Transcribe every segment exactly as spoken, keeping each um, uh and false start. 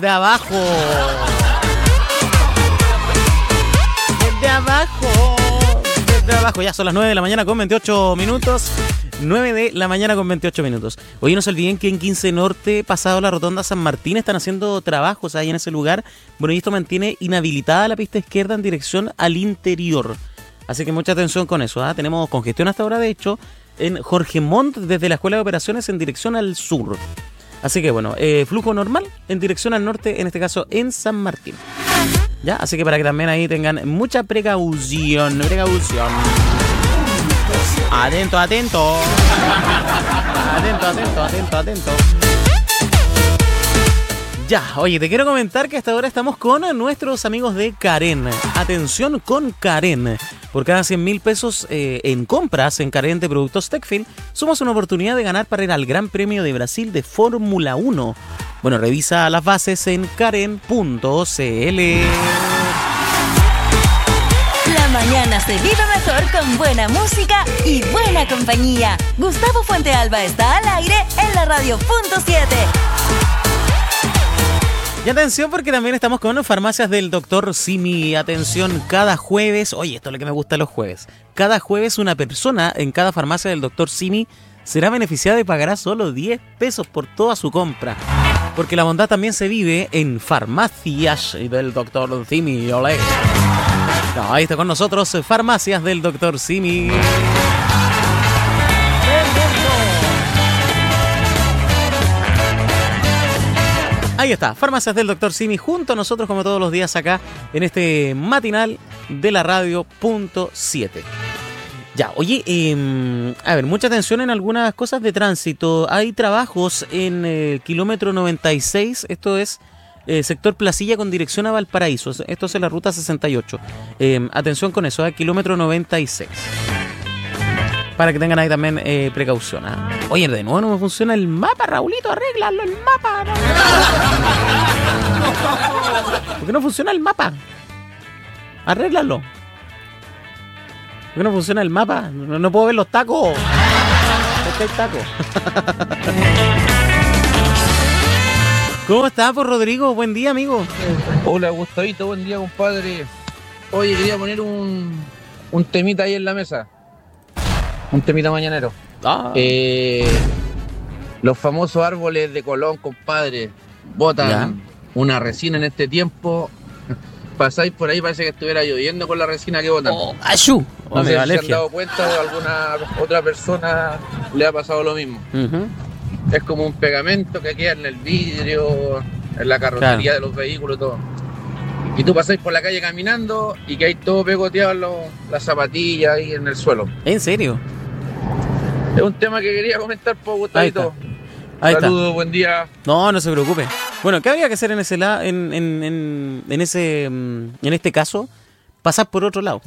desde abajo. Desde abajo. Desde abajo. Ya son las nueve de la mañana con veintiocho minutos. nueve de la mañana con veintiocho minutos. Oye, no se olviden que en quince Norte, pasado la rotonda San Martín, están haciendo trabajos ahí en ese lugar. Bueno, y esto mantiene inhabilitada la pista izquierda en dirección al interior. Así que mucha atención con eso, ¿eh? Tenemos congestión hasta ahora, de hecho, en Jorge Montt, desde la Escuela de Operaciones en dirección al sur. Así que bueno, eh, flujo normal en dirección al norte, en este caso en San Martín. ¿Ya? Así que para que también ahí tengan mucha precaución, precaución. Atento, atento. Atento, atento, atento, atento. Ya, oye, te quiero comentar que hasta ahora estamos con nuestros amigos de Karen. Atención con Karen. Por cada cien mil pesos eh, en compras en Karen de productos Techfield, sumas una oportunidad de ganar para ir al Gran Premio de Brasil de Fórmula uno. Bueno, revisa las bases en karen punto c l. La mañana se vive mejor con buena música y buena compañía. Gustavo Fuentealba está al aire en la radio punto siete. Y atención porque también estamos con farmacias del doctor Simi. Atención, cada jueves, oye, esto es lo que me gusta los jueves. Cada jueves una persona en cada farmacia del doctor Simi será beneficiada y pagará solo diez pesos por toda su compra. Porque la bondad también se vive en farmacias del doctor Simi. Olé. No, ahí está con nosotros farmacias del doctor Simi. Ahí está, farmacias del doctor Simi junto a nosotros como todos los días acá en este matinal de la radio punto siete. Ya, oye, eh, a ver, mucha atención en algunas cosas de tránsito. Hay trabajos en el eh, kilómetro noventa y seis, esto es eh, sector Placilla con dirección a Valparaíso. Esto es en la ruta sesenta y ocho. Eh, atención con eso, eh, kilómetro noventa y seis. Para que tengan ahí también eh, precaución. ¿eh? Oye, de nuevo no me funciona el mapa, Raulito, arréglalo el mapa. No. ¿Por qué no funciona el mapa? Arréglalo. ¿Por qué no funciona el mapa? No, no puedo ver los tacos. ¿Por qué hay tacos? ¿Cómo estás, por Rodrigo? Buen día, amigo. Hola, Gustavito, buen día, compadre. Oye, quería poner un, un temita ahí en la mesa. Un temita mañanero. Ah. Eh, los famosos árboles de Colón, compadre, botan ¿Ya? una resina en este tiempo. Pasáis por ahí, parece que estuviera lloviendo con la resina que botan. Oh, ¡Ayú! No sé si se han dado cuenta o alguna otra persona le ha pasado lo mismo. Uh-huh. Es como un pegamento que queda en el vidrio, en la carrocería claro. de los vehículos y todo. Y tú pasáis por la calle caminando y que hay todo pegoteado los, las zapatillas ahí en el suelo. ¿En serio? Es un tema que quería comentar por Gustavito. Saludos, buen día. No, no se preocupe. Bueno, ¿qué habría que hacer en ese la, en, en, en, en ese en este caso? Pasar por otro lado.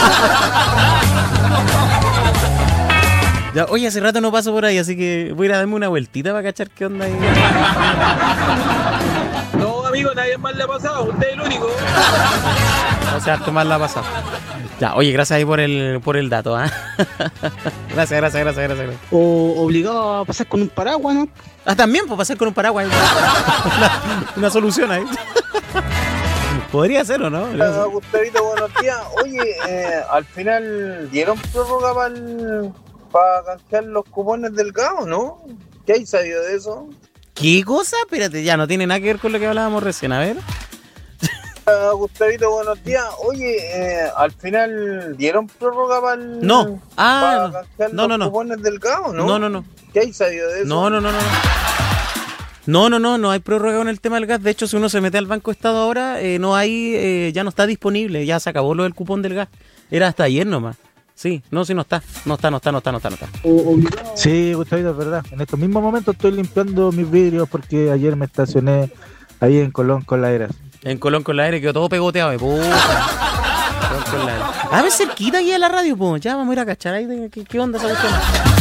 Ya, oye, hace rato no paso por ahí, así que voy a ir a darme una vueltita para cachar qué onda ahí. No, amigo, nadie más le ha pasado, usted es el único. O sea, harto más la ha pasado. Ya, oye, gracias ahí por el por el dato, ¿eh? Gracias, gracias, gracias, gracias. O obligado a pasar con un paraguas, ¿no? Ah, también, pues pasar con un paraguas. una, una solución ahí. Podría ser, ¿o no? Hola, Gustavito, buenos días. Oye, eh, al final dieron prórroga para para canjear los cupones del G A O, ¿no? ¿Qué hay sabido de eso? ¿Qué cosa? Espérate, ya no tiene nada que ver con lo que hablábamos recién, a ver. Uh, Gustavito, buenos días. Oye, eh, al final dieron prórroga para no. ah, para canjear no, los no, no. cupones del G A O, ¿no? No, no, no. ¿Qué hay sabido de eso? No, no, no, no. No, no, no, no hay prórroga con el tema del gas. De hecho, si uno se mete al Banco Estado ahora, eh, no hay, eh, ya no está disponible. Ya se acabó lo del cupón del gas. Era hasta ayer nomás. Sí, no, sí, no está. No está, no está, no está, no está, no está. Sí, Gustavito, es verdad. En estos mismos momentos estoy limpiando mis vidrios porque ayer me estacioné ahí en Colón con la Eras. En Colón con la Eras, quedó todo pegoteado. Puta. Con la Eras. A ver, cerquita aquí a la radio, pues. Ya vamos a ir a cachar ahí. De, ¿qué, ¿Qué onda esa cuestión?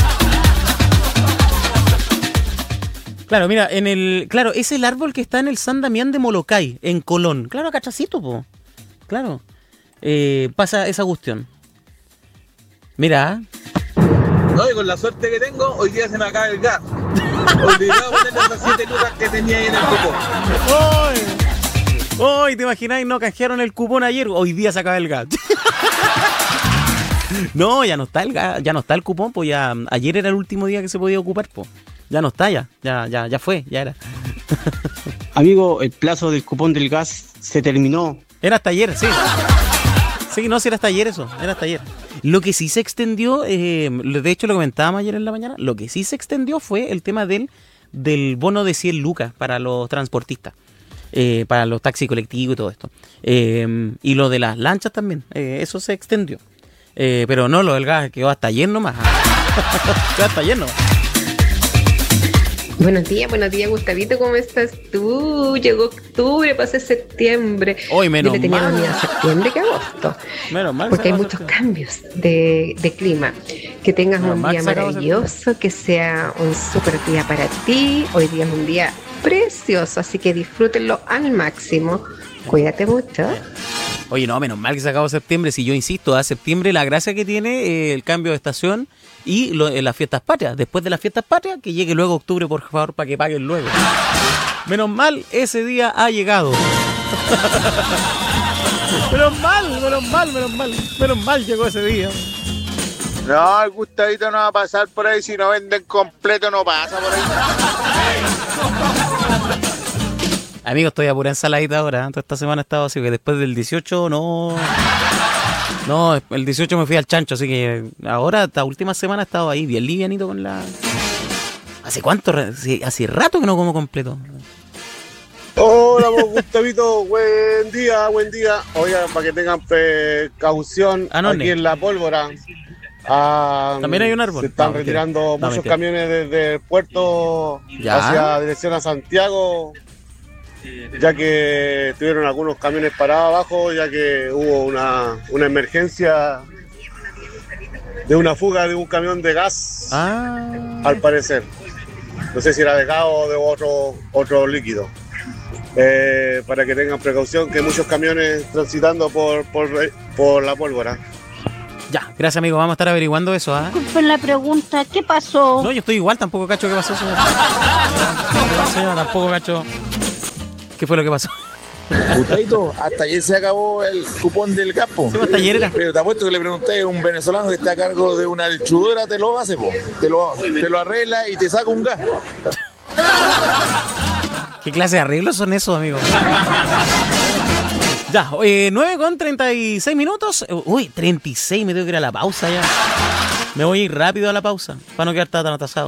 Claro, mira, en el. Claro, es el árbol que está en el San Damián de Molocay, en Colón. Claro, cachacito, po. Claro. Eh, pasa esa cuestión. Mira. No, y con la suerte que tengo, hoy día se me acaba el gas. Olvidado poner esas siete lucas que tenía ahí en el cupón. ¡Hoy! ¡Hoy! ¿Te imagináis? No canjearon el cupón ayer. Hoy día se acaba el gas. No, ya no está el gas, ya no está el cupón, pues ya ayer era el último día que se podía ocupar, pues. Ya no está ya, ya, ya, ya fue, ya era. Amigo, el plazo del cupón del gas se terminó. Era hasta ayer, sí. Sí, no, sí era hasta ayer eso, era hasta ayer. Lo que sí se extendió, eh, de hecho lo comentábamos ayer en la mañana, lo que sí se extendió fue el tema del, del bono de cien lucas para los transportistas, eh, para los taxis colectivos y todo esto. Eh, y lo de las lanchas también, eh, eso se extendió. Eh, pero no, lo del gas quedó hasta ayer nomás. Quedó hasta ayer nomás. Buenos días, buenos días, Gustavito, ¿cómo estás tú? Llegó octubre, pasé septiembre. Hoy menos Yo le tenía mal. más miedo a septiembre que a agosto. Menos mal. Porque hay muchos cambios de, de clima. Que tengas Menos un mal día que se acabó maravilloso, que sea un súper día para ti. Hoy día es un día precioso, así que disfrútenlo al máximo. Cuídate mucho. Oye, no, menos mal que se acabó septiembre. Si yo insisto, a septiembre la gracia que tiene eh, el cambio de estación y lo, eh, las fiestas patrias. Después de las fiestas patrias, que llegue luego octubre, por favor, para que paguen luego. Menos mal, ese día ha llegado. Menos mal, menos mal, menos mal. Menos mal llegó ese día. No, el Gustavito no va a pasar por ahí. Si no venden completo, no pasa por ahí. Amigo, estoy a pura ensaladita ahora. Toda esta semana he estado así, que después del dieciocho no... No, el dieciocho me fui al chancho, así que ahora, esta última semana he estado ahí bien livianito con la... ¿Hace cuánto? Hace, hace rato que no como completo. Hola, vos, Gustavito. Buen día, buen día. Oigan, para que tengan precaución ¿A dónde? aquí en La Pólvora. Ah, También hay un árbol. Se están No, retirando mentira. No, muchos mentira. camiones desde el puerto Ya. hacia dirección a Santiago, ya que tuvieron algunos camiones parados abajo, ya que hubo una, una emergencia de una fuga de un camión de gas, Ah, al parecer. No sé si era de gas o de otro, otro líquido. Eh, para que tengan precaución, que hay muchos camiones transitando por, por, por La Pólvora. ya, gracias amigo, vamos a estar averiguando eso, ¿ah? Disculpen la pregunta, ¿qué pasó? No, yo estoy igual, tampoco cacho qué pasó, señor. Señor, tampoco cacho. ¿Qué fue lo que pasó? Gustavito, hasta ayer se acabó el cupón del campo. Sí, hasta ayer era. Pero te apuesto que le pregunté a un venezolano que está a cargo de una lechugadora, te lo hace, po. Te lo, te lo arregla y te saca un gas. ¿Qué clase de arreglos son esos, amigo? Ya, eh, nueve con treinta y seis minutos. Uy, treinta y seis, me tengo que ir a la pausa ya. Me voy a ir rápido a la pausa, para no quedar tan atasado.